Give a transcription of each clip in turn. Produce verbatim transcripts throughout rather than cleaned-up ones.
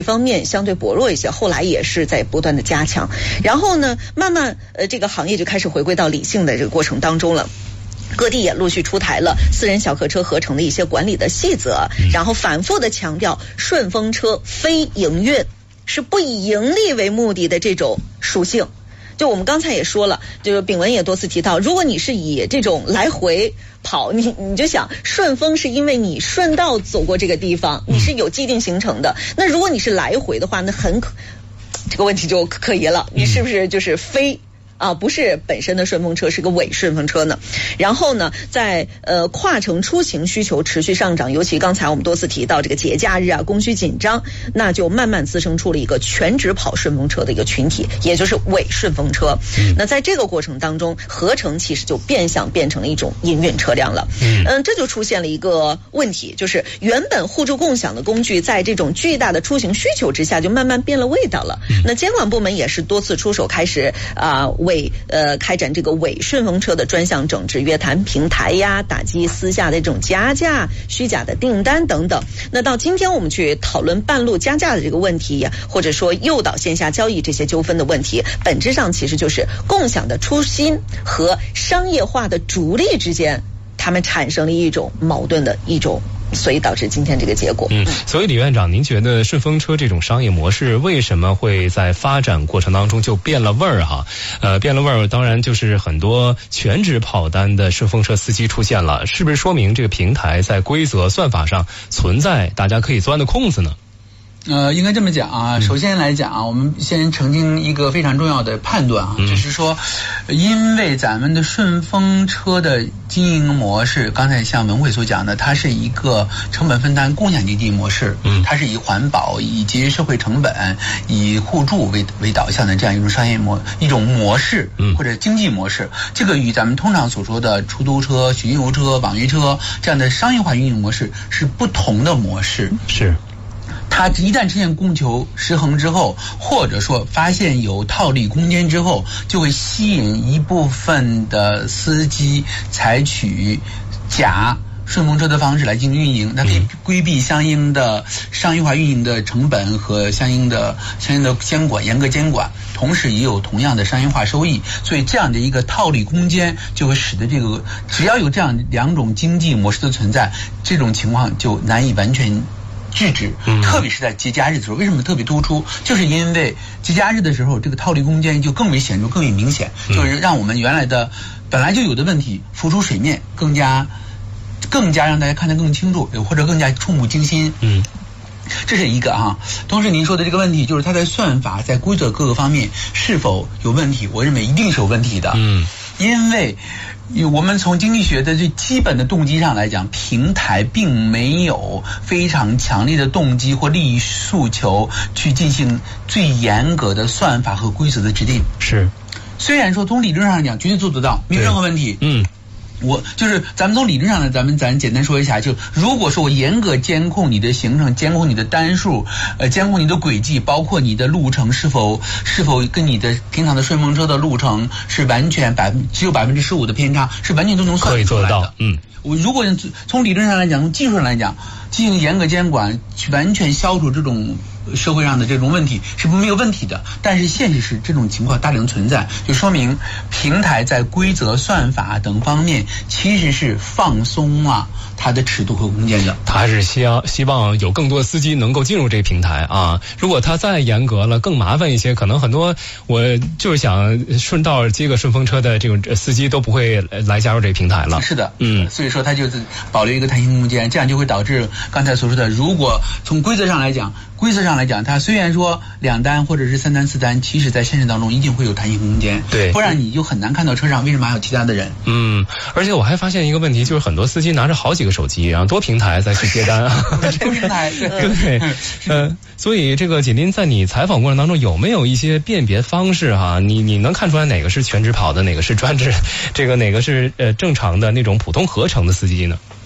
方面相对薄弱一些，后来也是在不断的加强，然后呢，慢慢呃这个行业就开始回归到理性的这个过程当中了。各地也陆续出台了私人小客车合成的一些管理的细则，然后反复的强调顺风车非营运，是不以盈利为目的的这种属性。就我们刚才也说了，就是炳文也多次提到，如果你是以这种来回跑，你你就想顺风是因为你顺道走过这个地方，你是有既定行程的。那如果你是来回的话，那很可这个问题就可疑了，你是不是就是非啊，不是本身的顺风车，是个伪顺风车呢？然后呢，在呃跨城出行需求持续上涨，尤其刚才我们多次提到这个节假日啊，供需紧张，那就慢慢滋生出了一个全职跑顺风车的一个群体，也就是伪顺风车。嗯、那在这个过程当中，合成其实就变相变成了一种营运车辆了。嗯、呃，这就出现了一个问题，就是原本互助共享的工具，在这种巨大的出行需求之下，就慢慢变了味道了。嗯、那监管部门也是多次出手，开始啊。呃为呃开展这个伪顺风车的专项整治，约谈平台呀，打击私下的这种加价、虚假的订单等等。那到今天我们去讨论半路加价的这个问题，或者说诱导线下交易这些纠纷的问题，本质上其实就是共享的初心和商业化的逐利之间，他们产生了一种矛盾的一种。所以导致今天这个结果。 嗯，所以李院长，您觉得顺风车这种商业模式为什么会在发展过程当中就变了味儿哈？呃，变了味儿，当然就是很多全职跑单的顺风车司机出现了，是不是说明这个平台在规则算法上存在大家可以钻的空子呢？ 呃，应该这么讲啊。首先来讲啊，我们先澄清一个非常重要的判断啊，嗯、就是说，因为咱们的顺风车的经营模式，刚才像文慧所讲的，它是一个成本分担共享经济模式，嗯，它是以环保、以节约社会成本、以互助为为导向的这样一种商业模一种模式，嗯，或者经济模式。这个与咱们通常所说的出租车、巡游车、网约车这样的商业化运营模式是不同的模式。 是。 它一旦出现供求失衡之后，或者说发现有套利空间之后，就会吸引一部分的司机采取假顺风车的方式来进行运营，它可以规避相应的商业化运营的成本和相应的相应的监管，严格监管，同时也有同样的商业化收益，所以这样的一个套利空间就会使得这个只要有这样两种经济模式的存在，这种情况就难以完全制止，特别是在节假日的时候，为什么特别突出？就是因为节假日的时候，这个套利空间就更为显著、更为明显，就是让我们原来的本来就有的问题浮出水面，更加、更加让大家看得更清楚，或者更加触目惊心。嗯，这是一个啊。同时，您说的这个问题，就是它在算法、在规则各个方面是否有问题？我认为一定是有问题的。嗯，因为。我们从经济学的最基本的动机上来讲，平台并没有非常强烈的动机或利益诉求去进行最严格的算法和规则的制定。 是， 虽然说从理论上来讲绝对做得到，没有任何问题。嗯。我就是咱们从理论上呢，咱们咱简单说一下，就如果说我严格监控你的行程，监控你的单数，呃，监控你的轨迹，包括你的路程是否是否跟你的平常的顺风车的路程是完全百分只有百分之十五的偏差，是完全都能算出来的。 可以做得到，嗯。 我如果从理论上来讲，从技术上来讲，进行严格监管，去完全消除这种社会上的这种问题是没有问题的。但是现实是这种情况大量存在，就说明平台在规则、算法等方面其实是放松了它的尺度和空间的。 他还是希望希望有更多司机能够进入这个平台啊。如果他再严格了，更麻烦一些，可能很多我就是想顺道接个顺风车的这种司机都不会来加入这个平台了。 是的，嗯，所以说它就是保留一个弹性空间，这样就会导致刚才所说的，如果从规则上来讲，规则上来讲，它虽然说两单或者是三单四单，其实在现实当中一定会有弹性空间， 对， 不然你就很难看到车上为什么还有其他的人。 嗯，而且我还发现一个问题，就是很多司机拿着好几个手机，然后多平台再去接单啊， 多平台，对对，嗯、呃，所以这个锦麟在你采访过程当中有没有一些辨别方式哈？你你能看出来哪个是全职跑的，哪个是专职，这个哪个是呃正常的那种普通合成的司机呢？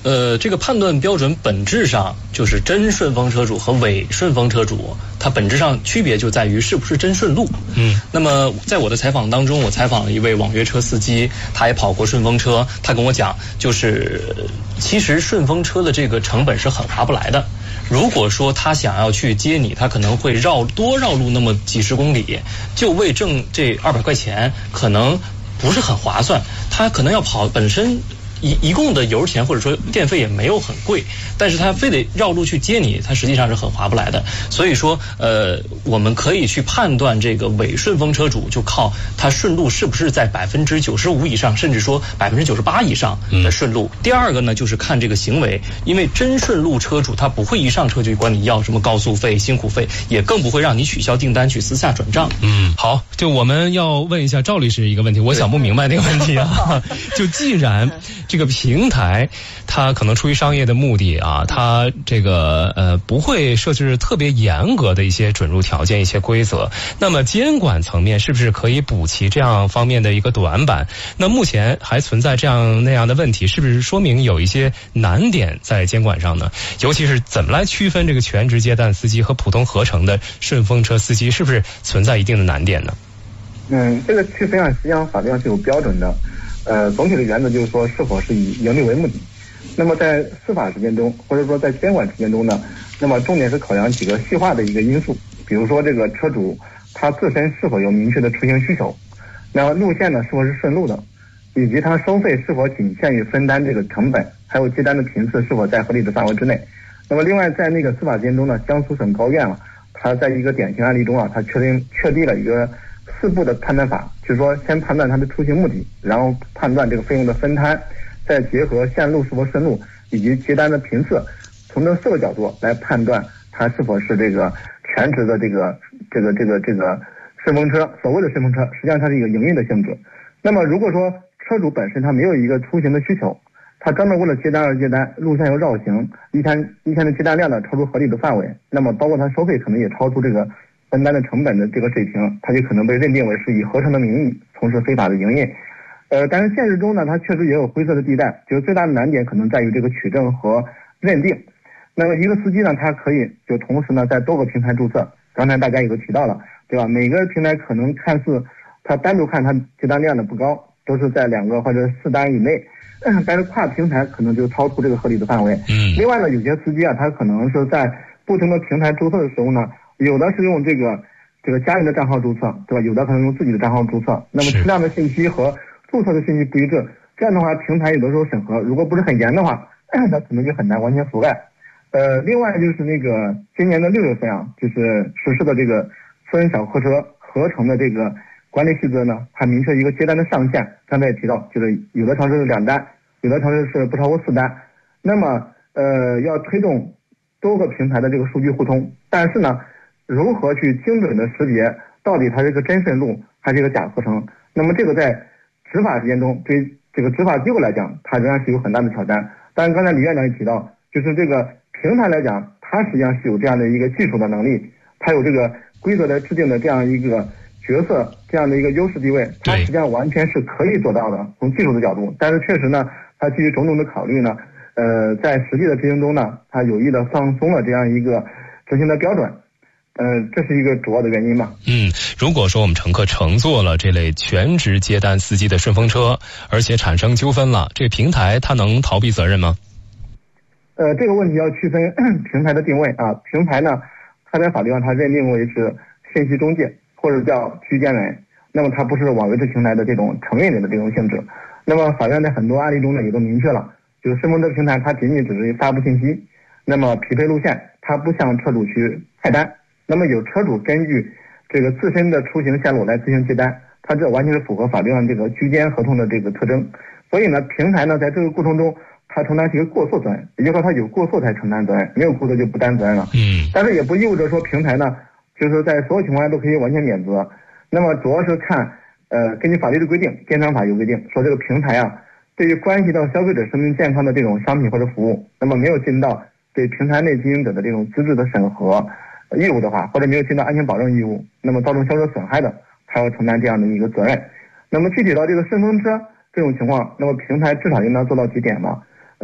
呃，这个判断标准本质上就是真顺风车主和伪顺风车主，它本质上区别就在于是不是真顺路。嗯，那么在我的采访当中，我采访了一位网约车司机，他也跑过顺风车，他跟我讲，就是其实顺风车的这个成本是很划不来的。如果说他想要去接你，他可能会绕多绕路那么几十公里，就为挣这二百块钱，可能不是很划算。他可能要跑本身一一共的油钱或者说电费也没有很贵，但是他非得绕路去接你，他实际上是很划不来的。所以说，呃，我们可以去判断这个伪顺风车主，就靠他顺路是不是在百分之九十五以上，甚至说百分之九十八以上的顺路。嗯、第二个呢，就是看这个行为，因为真顺路车主他不会一上车就管你要什么高速费、辛苦费，也更不会让你取消订单去私下转账。嗯，好，就我们要问一下赵律师一个问题，我想不明白那个问题啊，就既然这个平台它可能出于商业的目的啊，它这个呃不会设置特别严格的一些准入条件、一些规则，那么监管层面是不是可以补齐这样方面的一个短板？那目前还存在这样那样的问题，是不是说明有一些难点在监管上呢？尤其是怎么来区分这个全职接单司机和普通合成的顺风车司机，是不是存在一定的难点呢？ 嗯，这个区分啊，实际上法律上是有标准的。呃，总体的原则就是说，是否是以盈利为目的。那么在司法实践中，或者说在监管实践中呢，那么重点是考量几个细化的一个因素，比如说这个车主他自身是否有明确的出行需求，那么路线呢是否是顺路的，以及他收费是否仅限于分担这个成本，还有接单的频次是否在合理的范围之内。那么另外在那个司法实践中呢，江苏省高院啊，他在一个典型案例中啊，他确定确立了一个四步的判断法，就是说先判断他的出行目的，然后判断这个费用的分摊，再结合线路是否顺路以及接单的频次，从这四个角度来判断他是否是这个全职的这个这个这个这个顺风车。所谓的顺风车实际上它是一个营运的性质。那么如果说车主本身他没有一个出行的需求，他专门为了接单而接单，路线又绕行，一天一天的接单量呢超出合理的范围，那么包括他收费可能也超出这个分担的成本的这个水平，他就可能被认定为是以合成的名义从事非法的营业。呃，但是现实中呢，它确实也有灰色的地带，就是最大的难点可能在于这个取证和认定。那么一个司机呢，他可以就同时呢在多个平台注册，刚才大家也都提到了，对吧？每个平台可能看似他单独看他接单量的不高，都是在两个或者四单以内，但是跨平台可能就超出这个合理的范围。嗯。另外呢，有些司机啊，他可能是在不同的平台注册的时候呢，有的是用这个这个家人的账号注册，对吧？有的可能用自己的账号注册，那么车辆的信息和注册的信息不一致，这样的话平台有的时候审核如果不是很严的话，那可能就很难完全覆盖。呃，另外就是那个今年的六月份啊，就是实施的这个私人小客车合成的这个管理细则呢，还明确一个接单的上限。刚才也提到，就是有的城市是两单，有的城市是不超过四单。那么呃，要推动多个平台的这个数据互通，但是呢，如何去精准的识别到底它是一个真顺路还是一个假合成？那么这个在执法实践中，对于这个执法机构来讲，它仍然是有很大的挑战。但是刚才李院长也提到，就是这个平台来讲，它实际上是有这样的一个技术的能力，它有这个规则的制定的这样一个角色，这样的一个优势地位，它实际上完全是可以做到的，从技术的角度。但是确实呢，它基于种种的考虑呢，呃，在实际的执行中呢，它有意的放松了这样一个执行的标准。呃，这是一个主要的原因吧。 嗯，如果说我们乘客乘坐了这类全职接单司机的顺风车，而且产生纠纷了，这个平台它能逃避责任吗？ 呃，这个问题要区分平台的定位啊。平台呢，它在法律上它认定为是信息中介或者叫居间人，那么它不是网约车平台的这种承运人的这种性质。那么法院在很多案例中呢也都明确了，就是顺风车平台它仅仅只是发布信息，那么匹配路线，它不向车主去派单。那么有车主根据这个自身的出行线路来自行接单，它这完全是符合法律上这个居间合同的这个特征。所以呢，平台呢在这个过程中，它承担是一个过错责任，也就是说它有过错才承担责任，没有过错就不担责任了。嗯。但是也不意味着说平台呢，就是在所有情况下都可以完全免责。那么主要是看，呃，根据法律的规定，电商法有规定说这个平台啊，对于关系到消费者生命健康的这种商品或者服务，那么没有尽到对平台内经营者的这种资质的审核义务的话，或者没有尽到安全保证义务，那么造成销售损害的，他要承担这样的一个责任。那么具体到这个顺风车这种情况，那么平台至少应当做到几点嘛？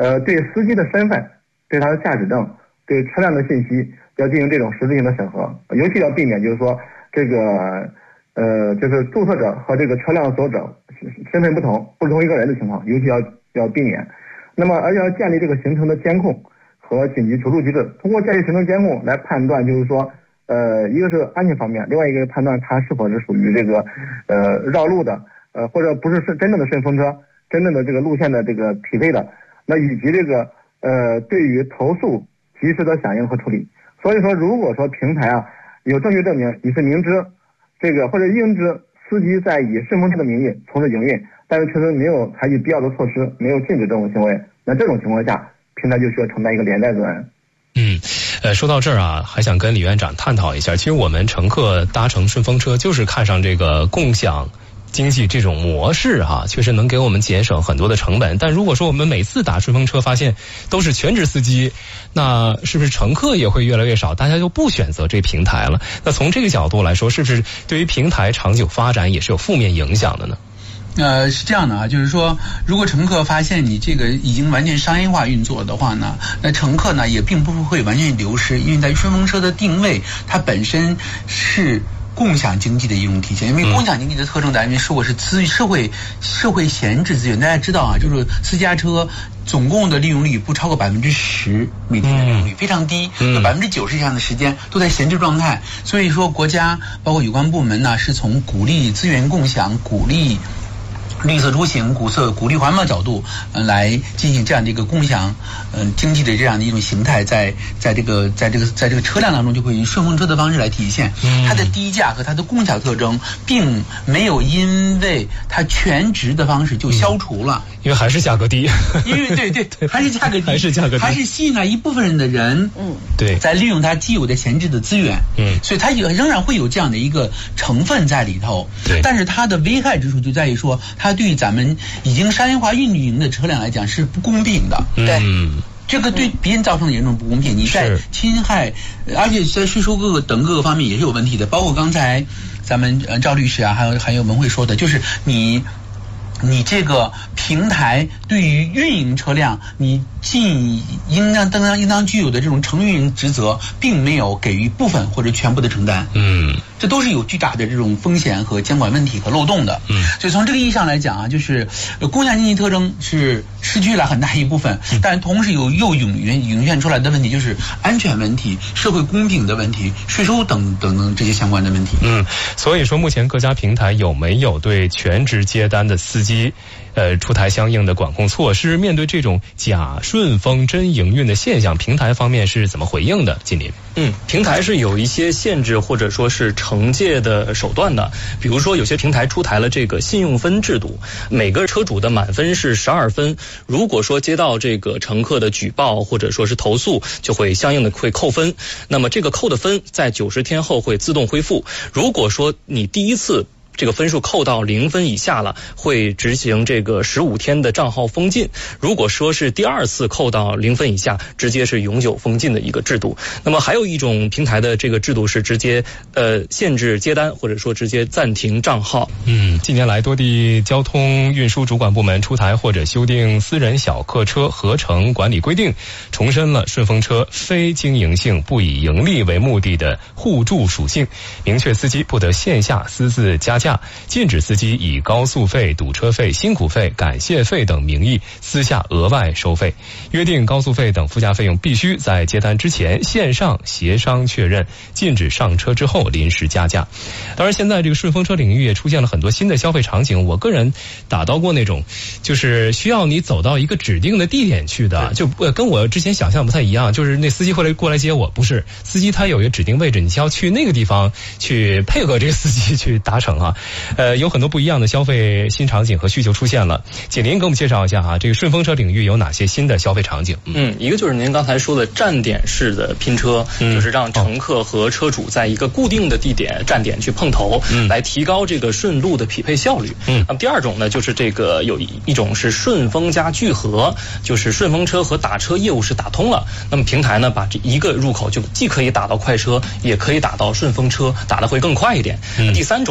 呃，对司机的身份、对他的驾驶证、对车辆的信息要进行这种实质性的审核，尤其要避免就是说这个呃就是注册者和这个车辆所有者身份不同，不是同一个人的情况，尤其要要避免。那么而且要建立这个行程的监控和紧急求助机制，通过建立行程监控来判断，就是说，呃，一个是安全方面，另外一个判断它是否是属于这个，呃，绕路的，呃，或者不是是真正的顺风车，真正的这个路线的这个匹配的，那以及这个，呃，对于投诉及时的响应和处理。所以说，如果说平台啊有证据证明你是明知这个或者应知司机在以顺风车的名义从事营运，但是确实没有采取必要的措施，没有禁止这种行为，那这种情况下，平台就需要承担一个连带责任。 嗯，呃，说到这儿啊，还想跟李院长探讨一下。其实我们乘客搭乘顺风车，就是看上这个共享经济这种模式哈、啊，确实能给我们节省很多的成本。但如果说我们每次打顺风车发现都是全职司机，那是不是乘客也会越来越少？大家就不选择这平台了？那从这个角度来说，是不是对于平台长久发展也是有负面影响的呢？ 呃，是这样的啊，就是说，如果乘客发现你这个已经完全商业化运作的话呢，那乘客呢也并不会完全流失，因为在顺风车的定位，它本身是共享经济的一种体现。因为共享经济的特征，咱们说过是资社会社会闲置资源，大家知道啊，就是私家车总共的利用率不超过百分之十，每天的利用率非常低，有百分之九十以上的时间都在闲置状态。所以说，国家包括有关部门呢，是从鼓励资源共享、鼓励绿色出行、鼓色鼓励环保角度，呃，来进行这样的一个共享，呃，经济的这样的一种形态，在在这个在这个在这个车辆当中，就会以顺风车的方式来体现。它的低价和它的共享特征，并没有因为它全职的方式就消除了， 嗯、因为还是价格低。 因为对对，还是价格低， 还是价格低， 还是吸引了一部分人的人， 嗯， 对， 在利用它既有的闲置的资源， 嗯， 所以它也仍然会有这样的一个成分在里头。 对， 但是它的危害之处就在于说，它对于咱们已经商业化运营的车辆来讲是不公平的。 对， 嗯， 这个对别人造成的严重不公平，你在侵害，而且在税收各个等各个方面也是有问题的。包括刚才咱们呃赵律师啊，还有还有文慧说的，就是你。你这个平台对于运营车辆，你尽应当当应当具有的这种承运营职责，并没有给予部分或者全部的承担。 嗯， 这都是有巨大的这种风险和监管问题和漏洞的。 嗯， 所以从这个意义上来讲啊，就是呃共享经济特征是失去了很大一部分， 嗯、 但同时有又涌现涌现出来的问题，就是安全问题、社会公平的问题、税收等等等这些相关的问题。 嗯，所以说目前各家平台有没有对全职接单的司机？呃，出台相应的管控措施，面对这种假顺风真营运的现象，平台方面是怎么回应的？金林， 嗯，平台是有一些限制或者说是惩戒的手段的，比如说有些平台出台了这个信用分制度，每个车主的满分是十二分，如果说接到这个乘客的举报或者说是投诉，就会相应的会扣分，那么这个扣的分在九十天后会自动恢复。如果说你第一次这个分数扣到零分以下了，会执行这个十五天的账号封禁。如果说是第二次扣到零分以下，直接是永久封禁的一个制度。那么还有一种平台的这个制度是直接呃限制接单，或者说直接暂停账号。 嗯，近年来多地交通运输主管部门出台或者修订私人小客车合乘管理规定，重申了顺风车非经营性、不以盈利为目的的互助属性，明确司机不得线下私自加价，禁止司机以高速费、堵车费、辛苦费、感谢费等名义私下额外收费，约定高速费等附加费用必须在接单之前线上协商确认，禁止上车之后临时加价。当然现在这个顺风车领域也出现了很多新的消费场景，我个人打到过那种就是需要你走到一个指定的地点去的，就跟我之前想象不太一样，就是那司机会来过来接我，不是，司机他有一个指定位置，你需要去那个地方去配合这个司机去达成啊。呃，有很多不一样的消费新场景和需求出现了。锦麟给我们介绍一下哈，这个顺风车领域有哪些新的消费场景？ 嗯，一个就是您刚才说的站点式的拼车，嗯、就是让乘客和车主在一个固定的地点、站点去碰头，嗯、来提高这个顺路的匹配效率。嗯，那么第二种呢，就是这个有一种是顺风加聚合，就是顺风车和打车业务是打通了。那么平台呢，把这一个入口就既可以打到快车，也可以打到顺风车，打得会更快一点。嗯、第三种呢，就是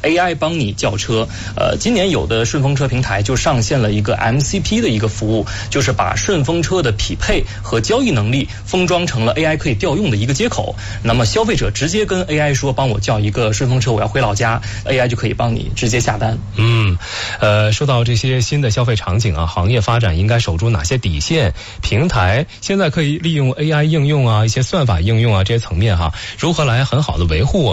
A I 帮你叫车。呃，今年有的顺风车平台就上线了一个 M C P 的一个服务，就是把顺风车的匹配和交易能力封装成了 A I 可以调用的一个接口。那么消费者直接跟 A I 说，帮我叫一个顺风车，我要回老家 ，A I 就可以帮你直接下单。 嗯，呃，说到这些新的消费场景啊，行业发展应该守住哪些底线？平台现在可以利用 A I 应用啊，一些算法应用啊这些层面哈，如何来很好的维护